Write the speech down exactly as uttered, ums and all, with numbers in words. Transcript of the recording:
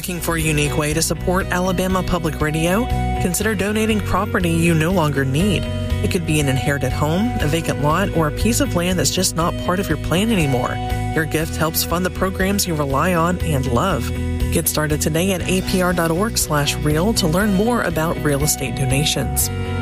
Looking for a unique way to support Alabama Public Radio? Consider donating property you no longer need. It could be an inherited home, a vacant lot, or a piece of land that's just not part of your plan anymore. Your gift helps fund the programs you rely on and love. Get started today at apr.org slash real to learn more about real estate donations.